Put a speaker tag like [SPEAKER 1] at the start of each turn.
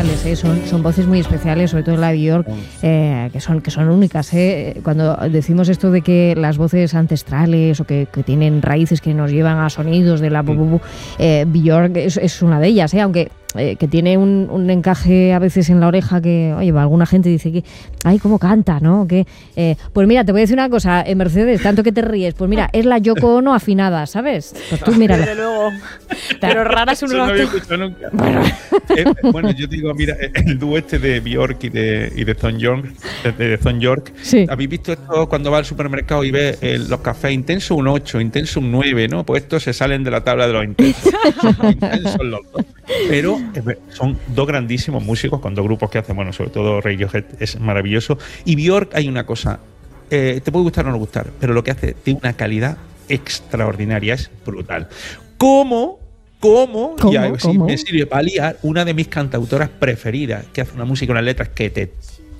[SPEAKER 1] especiales, son voces muy especiales, sobre todo la de Björk, que son únicas. Cuando decimos esto de que las voces ancestrales o que tienen raíces que nos llevan a sonidos de la Björk es una de ellas, aunque que tiene un encaje a veces en la oreja que, oye, alguna gente dice que, ay, cómo canta, ¿no? Que, pues mira, te voy a decir una cosa, Mercedes, tanto que te ríes, pues mira, es la Yoko Ono afinada, ¿sabes? Pues tú mírala.
[SPEAKER 2] Desde luego, pero rara es un rato.
[SPEAKER 3] No había escuchado nunca. Bueno, yo digo, mira, el dúo este de Björk y de Thom Yorke,
[SPEAKER 1] sí.
[SPEAKER 3] ¿Habéis visto esto cuando va al supermercado y ve los cafés intenso un 8, intenso un 9, ¿no? Pues estos se salen de la tabla de los intensos. Son intensos los dos. Pero son dos grandísimos músicos con dos grupos que hacen, bueno, sobre todo Radiohead es maravilloso. Y Björk, hay una cosa, te puede gustar o no gustar, pero lo que hace tiene una calidad extraordinaria, es brutal. ¿Cómo? Me sirve para liar una de mis cantautoras preferidas, que hace una música y unas letras que te